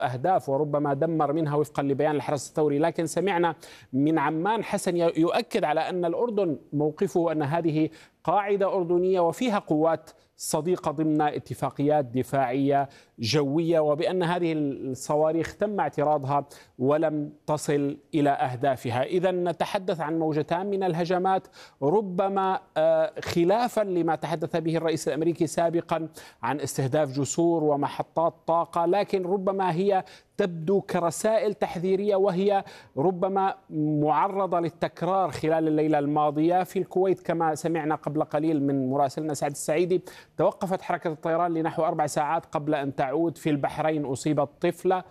أهداف وربما دمر منها وفقا لبيان الحرس الثوري. لكن سمعنا من عمان حسن يؤكد على أن الأردن موقفه أن هذه قاعدة أردنية وفيها قوات صديقة ضمن اتفاقيات دفاعية جوية، وبأن هذه الصواريخ تم اعتراضها ولم تصل إلى أهدافها. إذا نتحدث عن موجتان من الهجمات، ربما خلافا لما تحدث به الرئيس الأمريكي سابقا عن استهداف جسور ومحطات طاقة، لكن ربما هي تبدو كرسائل تحذيرية، وهي ربما معرضة للتكرار خلال الليلة الماضية. في الكويت كما سمعنا قبل قليل من مراسلنا سعد السعيدي، توقفت حركة الطيران لنحو 4 ساعات قبل أن تعود. في البحرين أصيبت طفلة،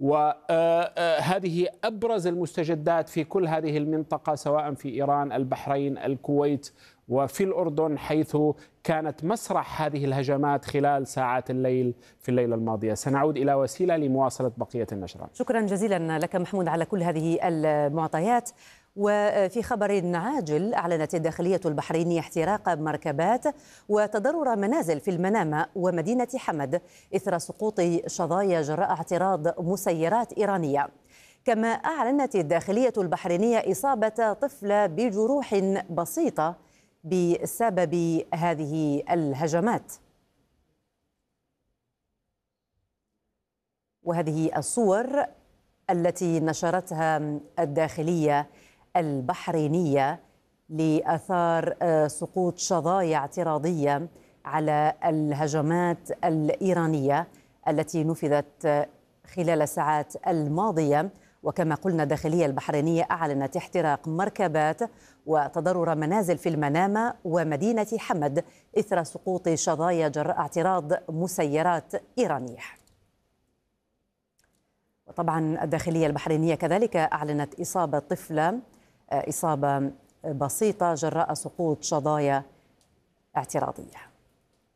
وهذه أبرز المستجدات في كل هذه المنطقة، سواء في إيران، البحرين، الكويت، وفي الأردن، حيث كانت مسرح هذه الهجمات خلال ساعات الليل في الليلة الماضية. سنعود إلى وسيلة لمواصلة بقية النشرة. شكرا جزيلا لك محمود على كل هذه المعطيات. وفي خبر عاجل، أعلنت الداخلية البحرينية احتراق مركبات وتضرر منازل في المنامة ومدينة حمد إثر سقوط شظايا جراء اعتراض مسيرات إيرانية. كما أعلنت الداخلية البحرينية إصابة طفلة بجروح بسيطة بسبب هذه الهجمات. وهذه الصور التي نشرتها الداخلية البحرينية لآثار سقوط شظايا اعتراضية على الهجمات الإيرانية التي نفذت خلال الساعات الماضية. وكما قلنا الداخلية البحرينية أعلنت احتراق مركبات وتضرر منازل في المنامة ومدينة حمد إثر سقوط شظايا جراء اعتراض مسيرات إيرانية. وطبعا الداخلية البحرينية كذلك أعلنت إصابة طفلة إصابة بسيطة جراء سقوط شظايا اعتراضية.